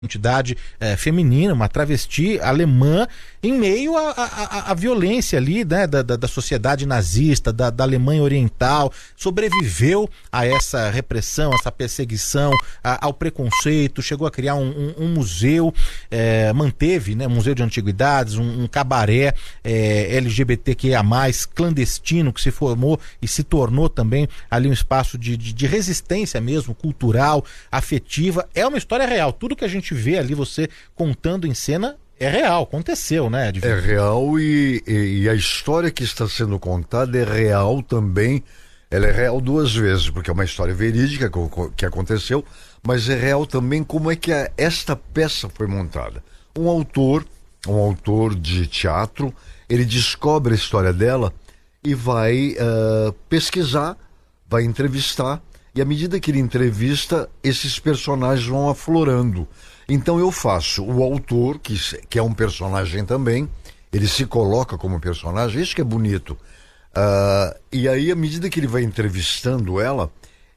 entidade feminina, uma travesti alemã, em meio à violência ali, né, da sociedade nazista, da Alemanha Oriental, sobreviveu a essa repressão, essa perseguição, ao preconceito, chegou a criar um museu, manteve, né, um museu de antiguidades, um cabaré LGBTQIA+, clandestino, que se formou e se tornou também ali um espaço de resistência mesmo, cultural, afetiva. É uma história real, tudo que a gente vê ali, você contando em cena, é real, aconteceu, né, Edvin? É real e a história que está sendo contada é real também. Ela é real duas vezes, porque é uma história verídica que aconteceu, mas é real também como é que esta peça foi montada. Um autor de teatro, ele descobre a história dela e vai pesquisar, vai entrevistar, e à medida que ele entrevista, esses personagens vão aflorando. Então eu faço o autor, que é um personagem também, ele se coloca como personagem, isso que é bonito. E aí, à medida que ele vai entrevistando ela,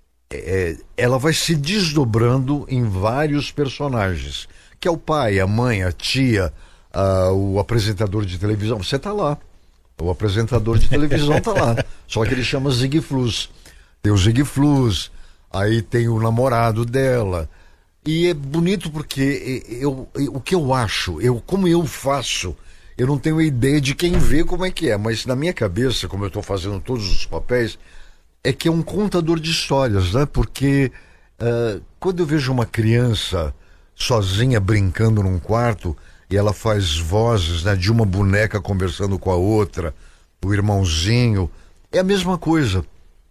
ela vai se desdobrando em vários personagens, que é o pai, a mãe, a tia, o apresentador de televisão. Você tá lá, o apresentador de televisão tá lá, só que ele chama Zig Flus. Tem o Zig Flus, aí tem o namorado dela. E é bonito porque o que eu acho, como eu faço, eu não tenho ideia de quem vê como é que é, mas na minha cabeça, como eu estou fazendo todos os papéis, é que é um contador de histórias, né? Porque quando eu vejo uma criança sozinha brincando num quarto e ela faz vozes, né, de uma boneca conversando com a outra, o irmãozinho, é a mesma coisa.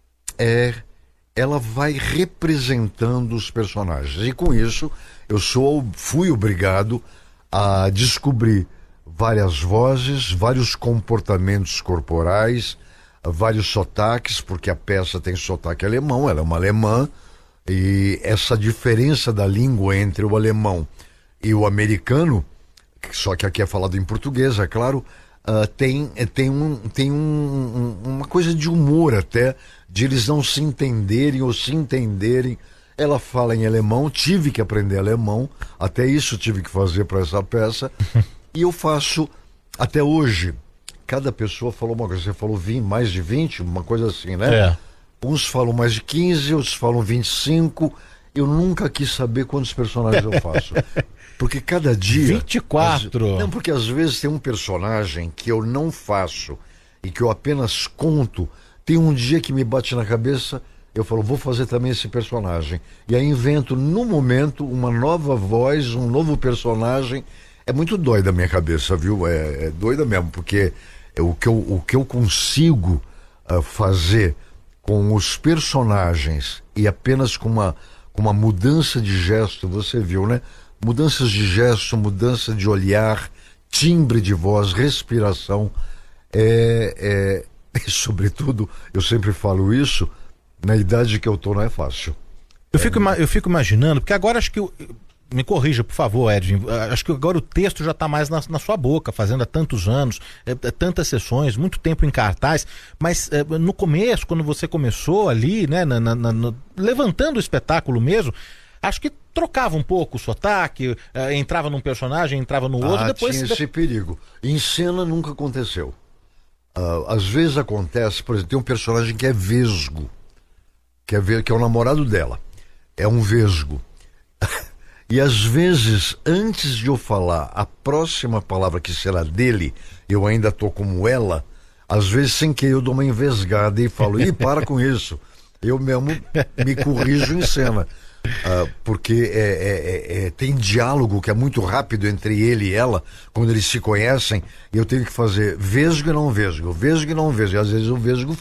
Ela vai representando os personagens. E com isso, fui obrigado a descobrir várias vozes, vários comportamentos corporais, vários sotaques, porque a peça tem sotaque alemão, ela é uma alemã, e essa diferença da língua entre o alemão e o americano, só que aqui é falado em português, é claro, tem uma coisa de humor até, de eles não se entenderem ou se entenderem. Ela fala em alemão, tive que aprender alemão, até isso tive que fazer para essa peça, e eu faço até hoje. Cada pessoa falou uma coisa, você falou mais de 20, uma coisa assim, né? Uns falam mais de 15, outros falam 25. Eu nunca quis saber quantos personagens eu faço. Porque cada dia... 24! Não, porque às vezes tem um personagem que eu não faço e que eu apenas conto. Tem um dia que me bate na cabeça, eu falo, vou fazer também esse personagem. E aí invento, no momento, uma nova voz, um novo personagem. É muito doida a minha cabeça, viu? É doida mesmo, porque o que eu consigo fazer com os personagens e apenas com uma mudança de gesto, você viu, né? Mudanças de gesto, mudança de olhar, timbre de voz, respiração, sobretudo, eu sempre falo isso, na idade que eu tô não é fácil. Eu fico imaginando, porque agora acho que me corrija, por favor, Edvin, acho que agora o texto já está mais na sua boca, fazendo há tantos anos, tantas sessões, muito tempo em cartaz, mas no começo, quando você começou ali, né, levantando o espetáculo mesmo, acho que trocava um pouco o sotaque, entrava num personagem, entrava no outro, depois... tinha esse perigo. Em cena nunca aconteceu. Às vezes acontece, por exemplo, tem um personagem que é vesgo, que é o namorado dela, é um vesgo. E às vezes, antes de eu falar a próxima palavra que será dele, eu ainda tô como ela, às vezes sem querer eu dou uma envesgada e falo, para com isso. Eu mesmo me corrijo em cena. Porque tem diálogo que é muito rápido entre ele e ela, quando eles se conhecem, e eu tenho que fazer vesgo e não vesgo, vesgo e não vesgo, e às vezes o vesgo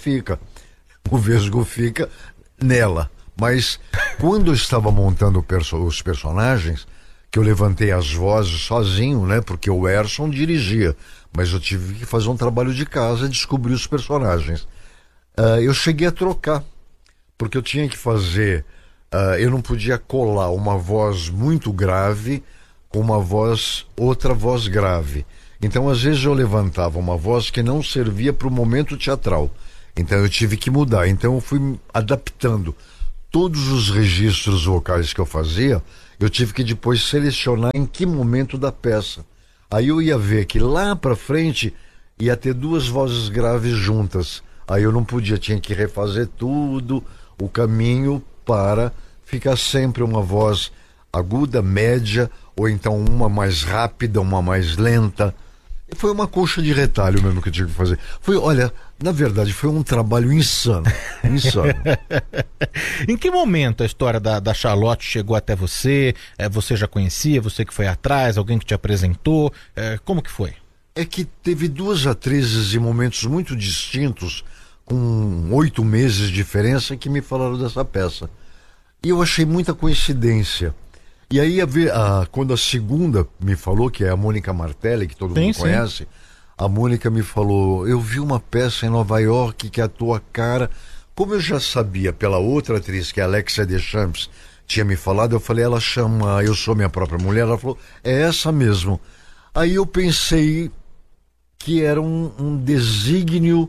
fica nela. Mas quando eu estava montando os personagens, que eu levantei as vozes sozinho, né? Porque o Erson dirigia, mas eu tive que fazer um trabalho de casa e descobrir os personagens. Eu cheguei a trocar, porque eu tinha que fazer... eu não podia colar uma voz muito grave com outra voz grave. Então, às vezes, eu levantava uma voz que não servia para o momento teatral. Então, eu tive que mudar. Então, eu fui adaptando todos os registros vocais que eu fazia, eu tive que depois selecionar em que momento da peça. Aí eu ia ver que lá pra frente ia ter duas vozes graves juntas. Aí eu não podia, tinha que refazer tudo, o caminho para ficar sempre uma voz aguda, média, ou então uma mais rápida, uma mais lenta. E foi uma colcha de retalho mesmo que eu tive que fazer. Foi, olha, na verdade, foi um trabalho insano. Insano. Em que momento a história da Charlotte chegou até você? Você já conhecia? Você que foi atrás? Alguém que te apresentou? Como que foi? É que teve duas atrizes em momentos muito distintos, com 8 meses de diferença, que me falaram dessa peça. E eu achei muita coincidência. E aí, quando a segunda me falou, que é a Mônica Martelli, que todo mundo conhece, a Mônica me falou, eu vi uma peça em Nova York que é a tua cara. Como eu já sabia pela outra atriz, que é a Alexia Deschamps, tinha me falado, eu falei, ela chama Eu Sou Minha Própria Mulher. Ela falou, é essa mesmo. Aí eu pensei que era um desígnio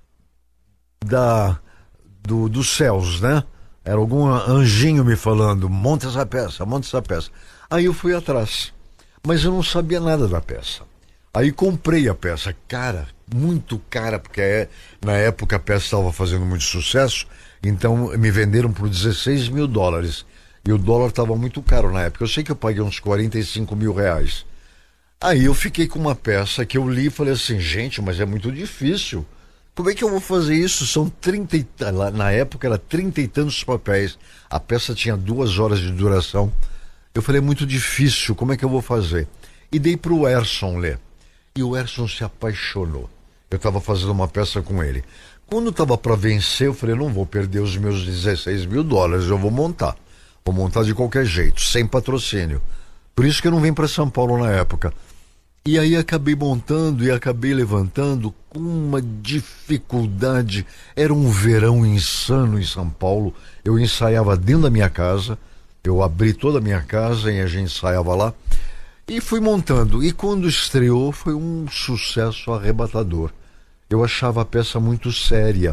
dos céus, né? Era algum anjinho me falando, monta essa peça, monta essa peça. Aí eu fui atrás, mas eu não sabia nada da peça. Aí comprei a peça, cara, muito cara, porque na época a peça estava fazendo muito sucesso, então me venderam por $16 mil. E o dólar estava muito caro na época. Eu sei que eu paguei uns R$45 mil. Aí eu fiquei com uma peça que eu li e falei assim, gente, mas é muito difícil. Como é que eu vou fazer isso? São 30 na época era 30 e tantos papéis. A peça tinha 2 horas de duração. Eu falei, é muito difícil, como é que eu vou fazer? E dei para o Erson ler. E o Erson se apaixonou. Eu estava fazendo uma peça com ele. Quando estava para vencer, eu falei, não vou perder os meus $16 mil, eu vou montar. Vou montar de qualquer jeito, sem patrocínio. Por isso que eu não vim para São Paulo na época. E aí acabei montando e acabei levantando com uma dificuldade. Era um verão insano em São Paulo. Eu ensaiava dentro da minha casa. Eu abri toda a minha casa e a gente ensaiava lá. E fui montando. E quando estreou foi um sucesso arrebatador. Eu achava a peça muito séria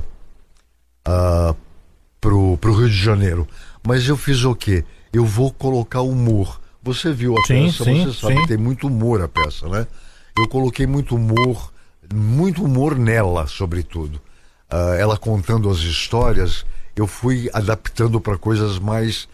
pro Rio de Janeiro. Mas eu fiz o quê? Eu vou colocar humor. Você viu a peça, você sabe que tem muito humor a peça, né? Eu coloquei muito humor nela, sobretudo. Ela contando as histórias, eu fui adaptando para coisas mais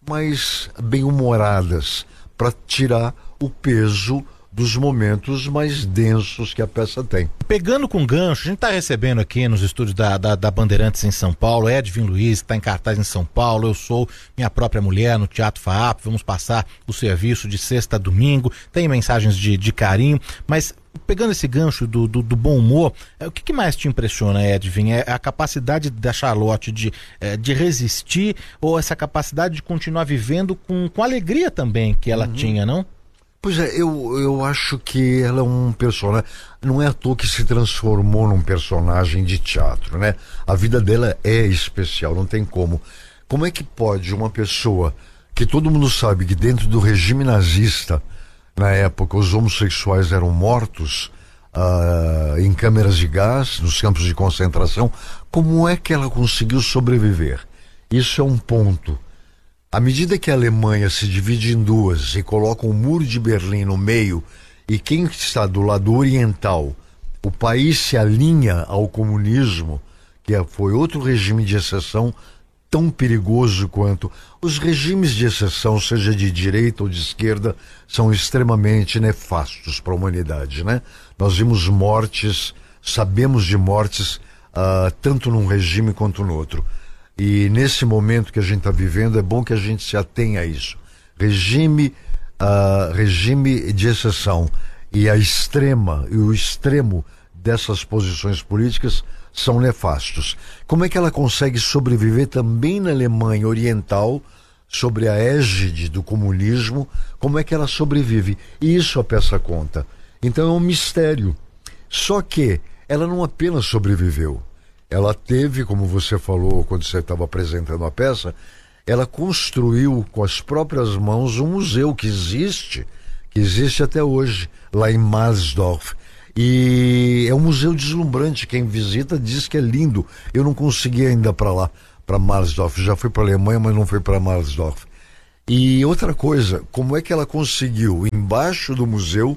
bem-humoradas, para tirar o peso dos momentos mais densos que a peça tem. Pegando com gancho, a gente está recebendo aqui nos estúdios da Bandeirantes em São Paulo, Edvin Luiz, que está em cartaz em São Paulo, Eu Sou Minha Própria Mulher, no Teatro FAAP, vamos passar o serviço de sexta a domingo, tem mensagens de carinho, mas pegando esse gancho do bom humor, o que mais te impressiona, Edvin? É a capacidade da Charlotte de resistir, ou essa capacidade de continuar vivendo com alegria também que ela tinha, não? Pois é, eu acho que ela é um personagem, não é à toa que se transformou num personagem de teatro, né? A vida dela é especial, não tem como. Como é que pode uma pessoa que todo mundo sabe que dentro do regime nazista, na época, os homossexuais eram mortos em câmeras de gás, nos campos de concentração, como é que ela conseguiu sobreviver? Isso é um ponto. À medida que a Alemanha se divide em duas e coloca o muro de Berlim no meio, e quem está do lado oriental, o país se alinha ao comunismo, que foi outro regime de exceção tão perigoso quanto os regimes de exceção, seja de direita ou de esquerda, são extremamente nefastos para a humanidade, né? Nós vimos mortes, sabemos de mortes, tanto num regime quanto no outro. E nesse momento que a gente está vivendo, é bom que a gente se atenha a isso. Regime de exceção e o extremo dessas posições políticas são nefastos. Como é que ela consegue sobreviver também na Alemanha Oriental, sobre a égide do comunismo? Como é que ela sobrevive? E isso a peça conta. Então é um mistério. Só que ela não apenas sobreviveu. Ela teve, como você falou quando você estava apresentando a peça, ela construiu com as próprias mãos um museu que existe até hoje, lá em Marsdorf. E é um museu deslumbrante, quem visita diz que é lindo. Eu não consegui ainda para lá, para Marsdorf. Já fui para a Alemanha, mas não fui para Marsdorf. E outra coisa, como é que ela conseguiu, embaixo do museu,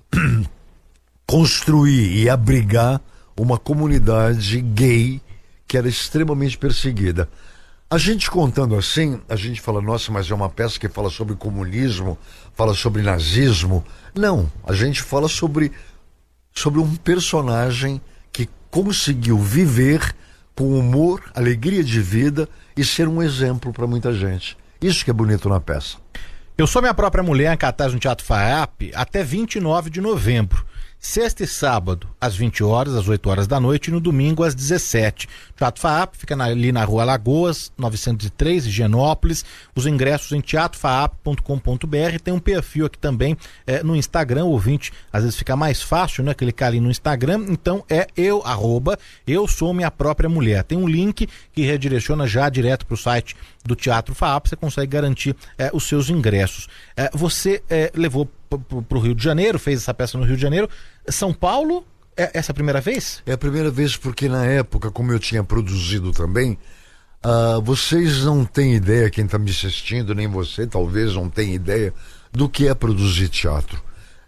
construir e abrigar uma comunidade gay que era extremamente perseguida. A gente contando assim, a gente fala, nossa, mas é uma peça que fala sobre comunismo, fala sobre nazismo. Não, a gente fala sobre um personagem que conseguiu viver com humor, alegria de vida e ser um exemplo para muita gente. Isso que é bonito na peça. Eu Sou Minha Própria Mulher, em cartaz no Teatro FAAP, até 29 de novembro. Sexta e sábado, às 20 horas, às 8 horas da noite, e no domingo, às 17. O Teatro FAAP fica ali na Rua Lagoas, 903, Higienópolis. Os ingressos em teatrofaap.com.br. Tem um perfil aqui também no Instagram. O ouvinte, às vezes fica mais fácil, né? Clicar ali no Instagram. Então é eu sou minha própria mulher. Tem um link que redireciona já direto para o site do Teatro FAAP. Você consegue garantir os seus ingressos. Você levou para o Rio de Janeiro, fez essa peça no Rio de Janeiro. São Paulo, essa é a primeira vez? É a primeira vez porque na época, como eu tinha produzido também, vocês não têm ideia, quem está me assistindo, nem você talvez não tenha ideia do que é produzir teatro.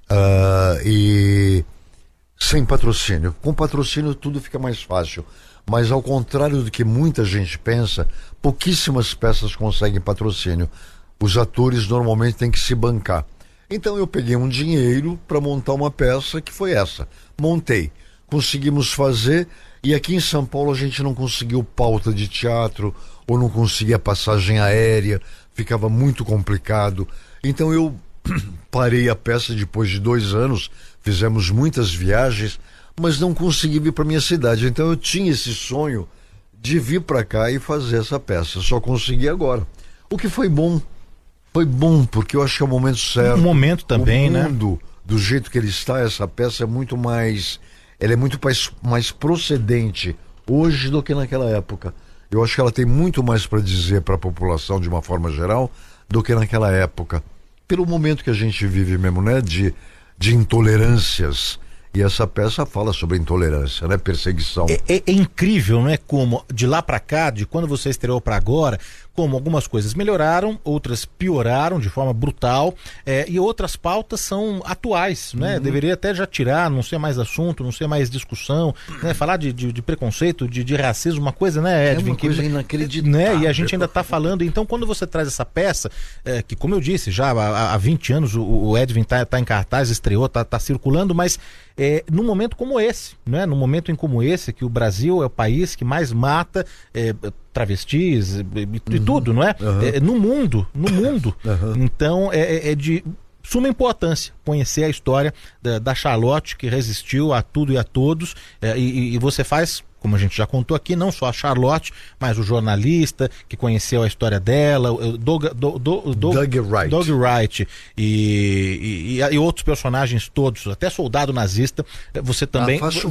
E sem patrocínio. Com patrocínio tudo fica mais fácil. Mas ao contrário do que muita gente pensa, pouquíssimas peças conseguem patrocínio. Os atores normalmente têm que se bancar. Então eu peguei um dinheiro para montar uma peça que foi essa. Montei. Conseguimos fazer, e aqui em São Paulo a gente não conseguiu pauta de teatro, ou não conseguia passagem aérea, ficava muito complicado. Então eu parei a peça depois de 2 anos, fizemos muitas viagens, mas não consegui vir para minha cidade. Então eu tinha esse sonho de vir para cá e fazer essa peça. Só consegui agora. O que foi bom. Foi bom, porque eu acho que é o momento certo. Um momento também, né? O mundo, do jeito que ele está, essa peça é muito mais... Ela é muito mais procedente hoje do que naquela época. Eu acho que ela tem muito mais para dizer para a população, de uma forma geral, do que naquela época. Pelo momento que a gente vive mesmo, né? De intolerâncias. E essa peça fala sobre intolerância, né? Perseguição. É incrível, né? Como de lá pra cá, de quando você estreou pra agora, como algumas coisas melhoraram, outras pioraram de forma brutal, e outras pautas são atuais, né? Deveria até já tirar, não ser mais assunto, não ser mais discussão, né? Falar de preconceito, de racismo, uma coisa, né, Edwin? É uma coisa inacreditável. Né? E a gente ainda tá falando. Então, quando você traz essa peça, que como eu disse, já há 20 anos o Edwin tá em cartaz, estreou, tá circulando, mas num momento como esse, né? Num momento como esse, que o Brasil é o país que mais mata travestis e tudo, não é? No mundo. Então é de suma importância conhecer a história da Charlotte, que resistiu a tudo e a todos, e você faz, como a gente já contou aqui, não só a Charlotte, mas o jornalista que conheceu a história dela, o Doug Wright e outros personagens todos, até soldado nazista, você também faz.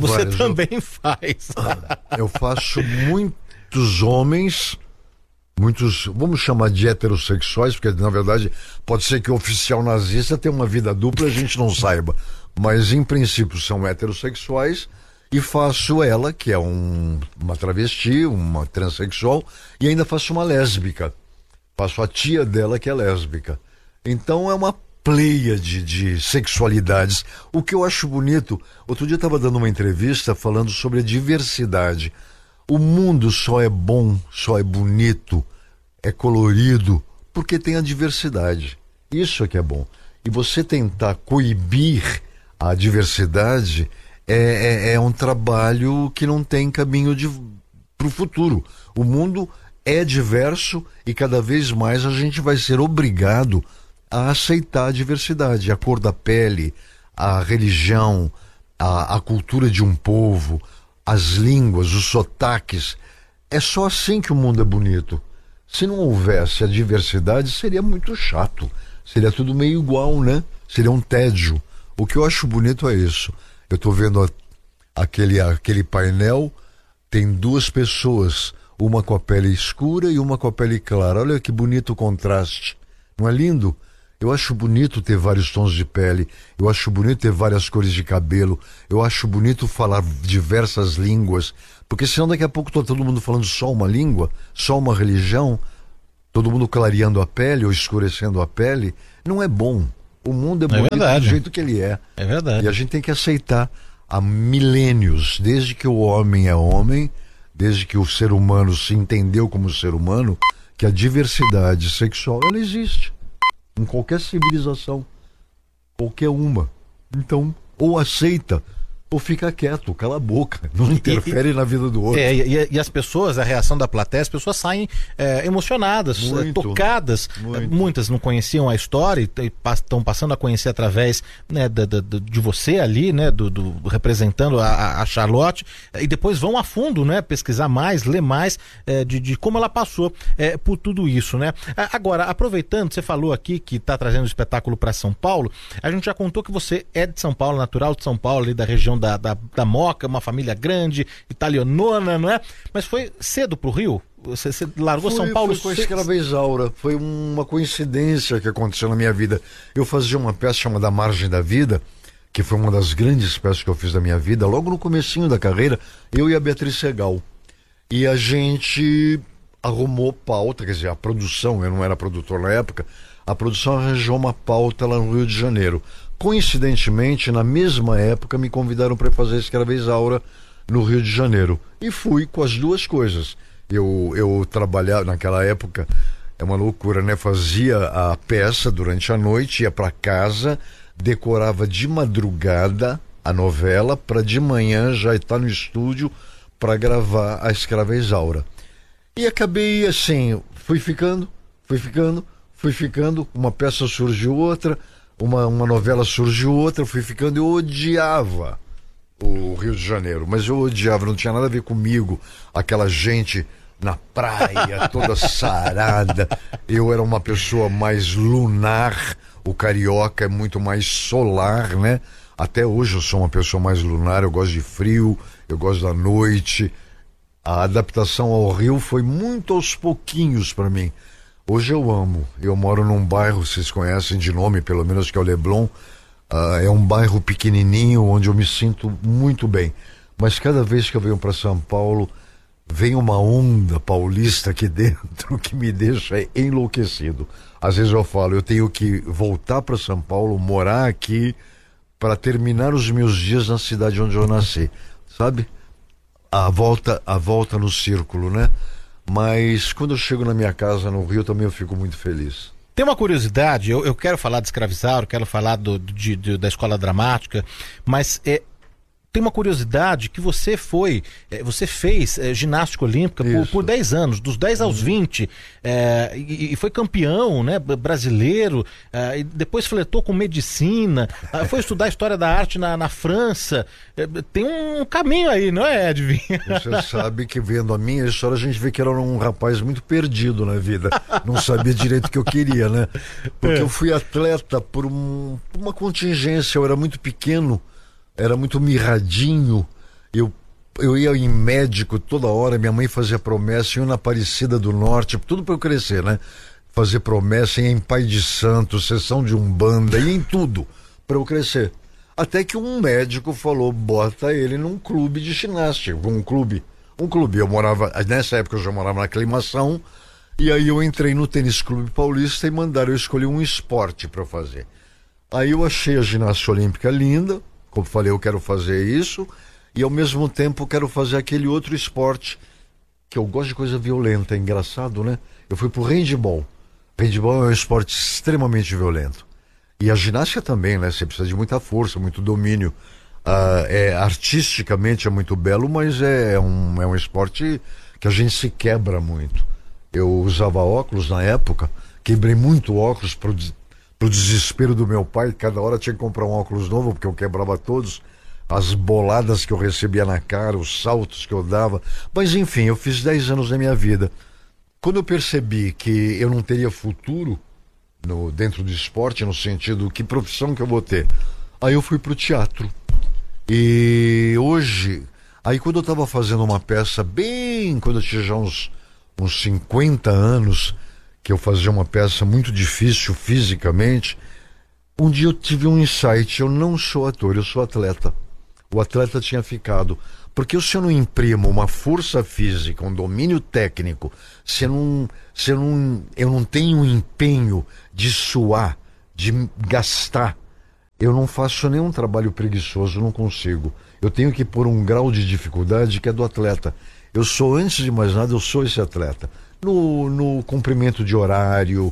Eu faço muitos homens, vamos chamar de heterossexuais, porque na verdade pode ser que o oficial nazista tenha uma vida dupla e a gente não saiba, mas em princípio são heterossexuais. E faço ela, que é uma travesti, uma transexual, e ainda faço uma lésbica. Faço a tia dela, que é lésbica. Então é uma pleia de sexualidades. O que eu acho bonito, outro dia eu estava dando uma entrevista falando sobre a diversidade. O mundo só é bom, só é bonito, é colorido, porque tem a diversidade. Isso é que é bom. E você tentar coibir a diversidade é um trabalho que não tem caminho para o futuro. O mundo é diverso e cada vez mais a gente vai ser obrigado a aceitar a diversidade, a cor da pele, a religião, a cultura de um povo, as línguas, os sotaques. É só assim que o mundo é bonito. Se não houvesse a diversidade, seria muito chato. Seria tudo meio igual, né? Seria um tédio. O que eu acho bonito é isso. Eu estou vendo aquele painel, tem 2 pessoas, uma com a pele escura e uma com a pele clara. Olha que bonito o contraste. Não é lindo? Eu acho bonito ter vários tons de pele, eu acho bonito ter várias cores de cabelo, eu acho bonito falar diversas línguas, porque senão daqui a pouco está todo mundo falando só uma língua, só uma religião, todo mundo clareando a pele ou escurecendo a pele, não é bom. O mundo é bonito do jeito que ele é. É verdade. E a gente tem que aceitar há milênios, desde que o homem é homem, desde que o ser humano se entendeu como ser humano, que a diversidade sexual, ela existe. Em qualquer civilização. Qualquer uma. Então, ou aceita, ou fica quieto, cala a boca, não interfere na vida do outro. E as pessoas, a reação da plateia, as pessoas saem emocionadas, tocadas. Muitas não conheciam a história e estão passando a conhecer através, né, de você ali, né, representando a Charlotte, e depois vão a fundo, né, pesquisar mais, ler mais de como ela passou por tudo isso, né? Agora, aproveitando, você falou aqui que está trazendo o espetáculo para São Paulo, a gente já contou que você é de São Paulo, natural de São Paulo, ali da região da Moca, uma família grande, italianona, não é? Mas foi cedo pro Rio? Você largou São Paulo? Foi com a Escrava Isaura. Foi uma coincidência que aconteceu na minha vida. Eu fazia uma peça chamada A Margem da Vida, que foi uma das grandes peças que eu fiz da minha vida, logo no comecinho da carreira, eu e a Beatriz Segal. E a gente arrumou pauta, quer dizer, a produção, eu não era produtor na época, a produção arranjou uma pauta lá no Rio de Janeiro. Coincidentemente, na mesma época, me convidaram para fazer a Escrava Isaura no Rio de Janeiro. E fui com as duas coisas. Eu trabalhava, naquela época, é uma loucura, né? Fazia a peça durante a noite, ia para casa, decorava de madrugada a novela, para de manhã já estar no estúdio para gravar a Escrava Isaura. E acabei assim, fui ficando, uma peça surgiu outra, uma novela surgiu outra, fui ficando. Eu odiava o Rio de Janeiro, mas eu odiava, não tinha nada a ver comigo, aquela gente na praia, toda sarada. Eu era uma pessoa mais lunar, o carioca é muito mais solar, né? Até hoje eu sou uma pessoa mais lunar, eu gosto de frio, eu gosto da noite. A adaptação ao Rio foi muito aos pouquinhos para mim. Hoje eu amo. Eu moro num bairro, vocês conhecem de nome, pelo menos, que é o Leblon. É um bairro pequenininho onde eu me sinto muito bem. Mas cada vez que eu venho para São Paulo, vem uma onda paulista aqui dentro que me deixa enlouquecido. Às vezes eu falo, eu tenho que voltar para São Paulo, morar aqui, para terminar os meus dias na cidade onde eu nasci. Sabe? A volta no círculo, né? Mas quando eu chego na minha casa no Rio também eu fico muito feliz. Tem uma curiosidade, eu quero falar de Escrava Isaura, quero falar da escola dramática, mas tem uma curiosidade que você fez ginástica olímpica por 10 anos, dos 10 aos 20, e foi campeão, né, brasileiro, e depois fletou com medicina, foi estudar história da arte na França. Tem um caminho aí, não é, Edvinho? Você sabe que vendo a minha história a gente vê que era um rapaz muito perdido na vida, não sabia direito o que eu queria, né? Porque eu fui atleta por uma contingência, eu era muito pequeno, era muito mirradinho, eu ia em médico toda hora, minha mãe fazia promessa, ia na Aparecida do Norte, tudo para eu crescer, né? Fazer promessa, ia em Pai de Santo, sessão de Umbanda, ia em tudo para eu crescer. Até que um médico falou, bota ele num clube de ginástica, um clube. Eu morava, nessa época eu já morava na Aclimação, e aí eu entrei no Tênis Clube Paulista e mandaram eu escolher um esporte para fazer. Aí eu achei a ginástica olímpica linda, como falei, eu quero fazer isso e ao mesmo tempo quero fazer aquele outro esporte que eu gosto de coisa violenta, é engraçado, né? Eu fui pro handball. Handball é um esporte extremamente violento. E a ginástica também, né? Você precisa de muita força, muito domínio. Artisticamente é muito belo, mas é um esporte que a gente se quebra muito. Eu usava óculos na época, quebrei muito óculos pro desespero do meu pai, cada hora tinha que comprar um óculos novo, porque eu quebrava todos, as boladas que eu recebia na cara, os saltos que eu dava. Mas enfim, eu fiz 10 anos da minha vida. Quando eu percebi que eu não teria futuro dentro do esporte, no sentido, que profissão que eu vou ter? Aí eu fui pro teatro. E hoje, aí quando eu estava fazendo uma peça quando eu tinha já uns 50 anos, que eu fazia uma peça muito difícil fisicamente, um dia eu tive um insight, eu não sou ator, eu sou atleta. o atleta tinha ficado. Porque se eu não imprimo uma força física, um domínio técnico, eu não tenho um empenho de suar, de gastar, eu não faço nenhum trabalho preguiçoso, não consigo. Eu tenho que pôr um grau de dificuldade que é do atleta. Eu sou, antes de mais nada, eu sou esse atleta. No cumprimento de horário,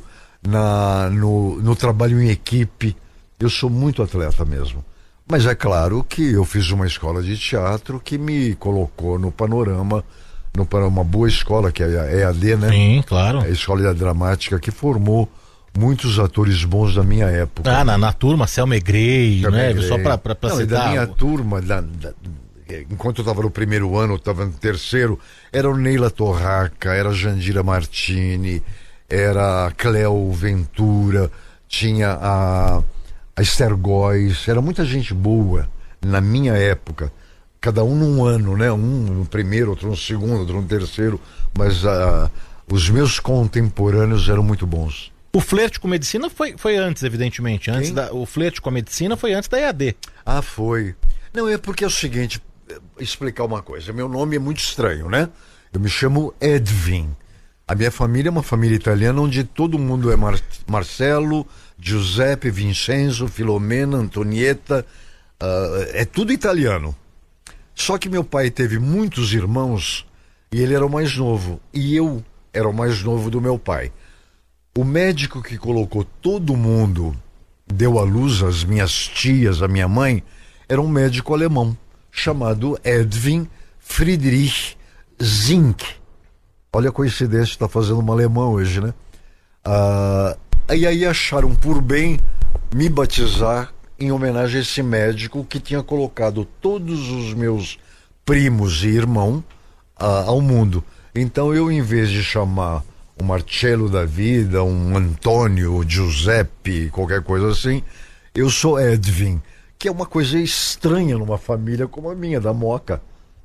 no trabalho em equipe, eu sou muito atleta mesmo. Mas é claro que eu fiz uma escola de teatro que me colocou no panorama, uma boa escola, que é a EAD, né? Sim, claro. A escola dramática que formou muitos atores bons da minha época. Na turma, Selma Grey, né? Só pra não, citar. Da minha turma, enquanto eu estava no primeiro ano, eu estava no terceiro, era o Neila Torraca, era a Jandira Martini, era a Cleo Ventura, tinha a Esther Góes, era muita gente boa na minha época, cada um num ano, né? Um no primeiro, outro no segundo, outro no terceiro, mas os meus contemporâneos eram muito bons. O flerte com medicina foi antes, evidentemente. O flerte com a medicina foi antes da EAD. Ah, foi. Não, é porque é o seguinte, explicar uma coisa, meu nome é muito estranho, né? Eu me chamo Edwin. A minha família é uma família italiana onde todo mundo é Marcelo, Giuseppe, Vincenzo, Filomena, Antonietta, é tudo italiano. Só que meu pai teve muitos irmãos e ele era o mais novo. E eu era o mais novo do meu pai. O médico que colocou todo mundo, deu à luz as minhas tias, a minha mãe, era um médico alemão chamado Edwin Friedrich Zink. Olha a coincidência, está fazendo uma alemã hoje, né? E aí acharam por bem me batizar em homenagem a esse médico que tinha colocado todos os meus primos e irmãos ao mundo. Então eu, em vez de chamar um Marcello da vida, um Antônio, Giuseppe, qualquer coisa assim, eu sou Edwin, que é uma coisa estranha numa família como a minha, da Moca.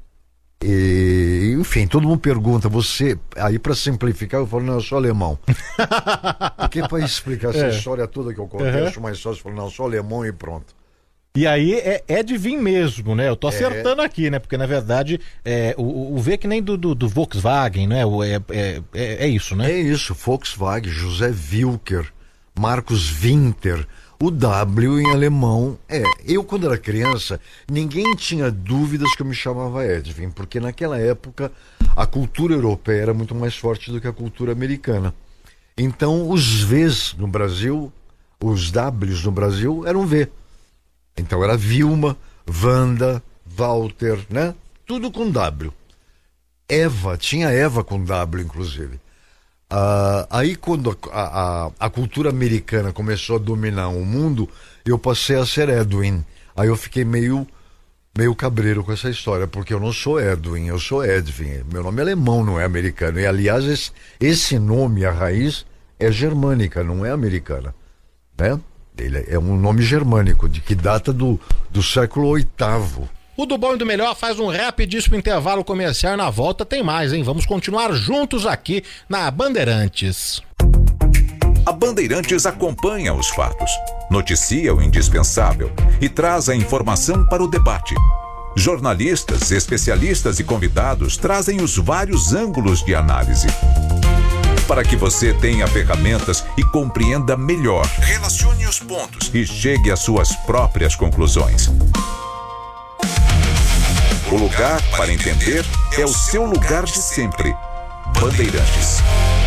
E, enfim, todo mundo pergunta, você... Aí, para simplificar, eu falo, não, eu sou alemão. Porque para explicar essa história toda que eu contei, eu acho mais fácil falar, não, eu sou alemão e pronto. E aí é de vir mesmo, né? Eu tô acertando aqui, né? Porque, na verdade, o V é que nem do Volkswagen, né? É isso, né? É isso, Volkswagen, José Wilker, Marcos Winter... O W em alemão eu, quando era criança, ninguém tinha dúvidas que eu me chamava Edwin, porque naquela época a cultura europeia era muito mais forte do que a cultura americana. Então os Vs no Brasil, os Ws no Brasil eram V. Então era Vilma, Wanda, Walter, né? Tudo com W. Eva, tinha Eva com W, inclusive. Aí quando a cultura americana começou a dominar o mundo, eu passei a ser Edwin. Aí eu fiquei meio cabreiro com essa história, porque eu não sou Edwin, eu sou Edwin. Meu nome é alemão, não é americano. E aliás, esse nome, a raiz, é germânica, não é americana, né? Ele é um nome germânico, de que data do século VIII. O Do Bom e do Melhor faz um rapidíssimo intervalo comercial e na volta tem mais, hein? Vamos continuar juntos aqui na Bandeirantes. A Bandeirantes acompanha os fatos, noticia o indispensável e traz a informação para o debate. Jornalistas, especialistas e convidados trazem os vários ângulos de análise. Para que você tenha ferramentas e compreenda melhor, relacione os pontos e chegue às suas próprias conclusões. O lugar para entender é o seu lugar de sempre. Bandeirantes.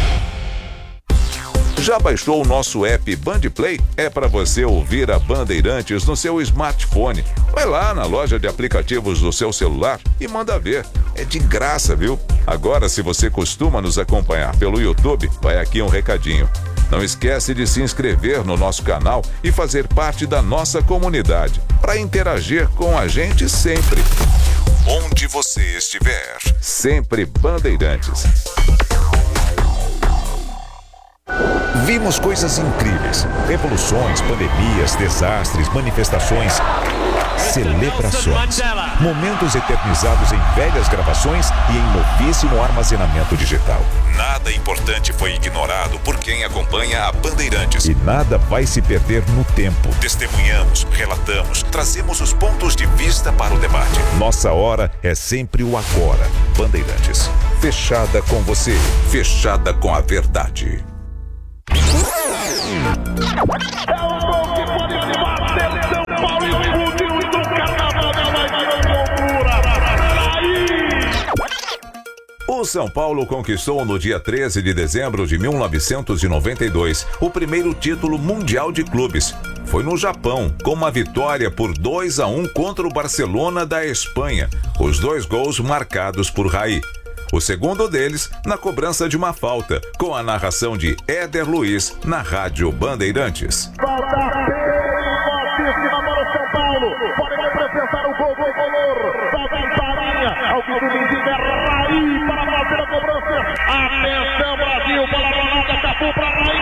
Já baixou o nosso app Bandplay? É para você ouvir a Bandeirantes no seu smartphone. Vai lá na loja de aplicativos do seu celular e manda ver. É de graça, viu? Agora, se você costuma nos acompanhar pelo YouTube, vai aqui um recadinho. Não esquece de se inscrever no nosso canal e fazer parte da nossa comunidade, para interagir com a gente sempre. Onde você estiver, sempre Bandeirantes. Vimos coisas incríveis: revoluções, pandemias, desastres, manifestações, celebrações, momentos eternizados em velhas gravações e em novíssimo armazenamento digital. Nada importante foi ignorado por quem acompanha a Bandeirantes. E nada vai se perder no tempo. Testemunhamos, relatamos, trazemos os pontos de vista para o debate. Nossa hora é sempre o agora. Bandeirantes. Fechada com você. Fechada com a verdade. O São Paulo conquistou no dia 13 de dezembro de 1992 o primeiro título mundial de clubes. Foi no Japão, com uma vitória por 2-1 contra o Barcelona da Espanha. Os 2 gols marcados por Raí. O segundo deles na cobrança de uma falta, com a narração de Éder Luiz na Rádio Bandeirantes. Falta perigosíssima para o São Paulo. Pode representar o gol do Color. Falta em farinha. Ao que tudo indica é Raí para fazer a cobrança. Atenção, Brasil, para a Ronaldo, Capu para Raí.